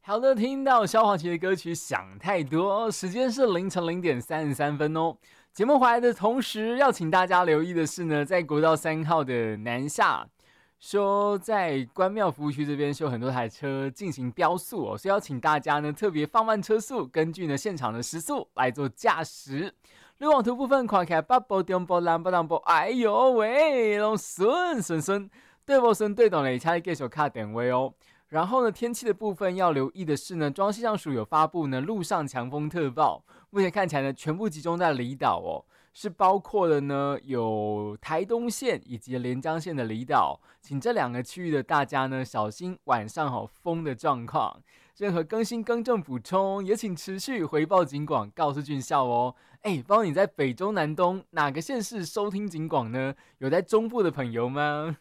好的，听到萧煌奇的歌曲《想太多》，时间是凌晨0:33哦。节目回来的同时，要请大家留意的是呢，在国道3号的南下，说在关庙服务区这边是有很多台车进行飙速哦，所以要请大家呢特别放慢车速，根据呢现场的时速来做驾驶。路网图部分看起来北部、中部、南部、南部，哎呦喂，拢顺，对不顺对懂了，请继续卡点位哦。然后呢，天气的部分要留意的是呢，中央气象署有发布呢陆上强风特报，目前看起来呢全部集中在离岛哦，是包括了呢有台东县以及连江县的离岛，请这两个区域的大家呢小心晚上风的状况。任何更新更正补充，也请持续回报警广，告诉军校哦。不知道你在北中南东哪个县市收听警广呢？有在中部的朋友吗？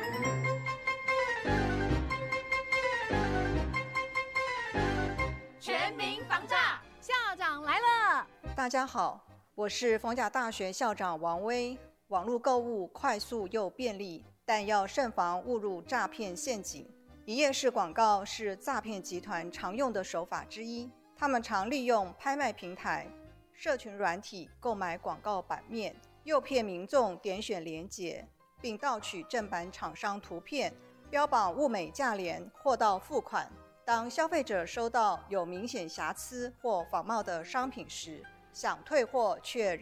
大家好，我是逢甲大学校长王威。网络购物快速又便利，但要慎防误入诈骗陷阱。一页式广告是诈骗集团常用的手法之一，他们常利用拍卖平台、社群软体购买广告版面，诱骗民众点选连结，并盗取正版厂商图片，标榜物美价廉，货到付款。当消费者收到有明显瑕疵或仿冒的商品时，想退货却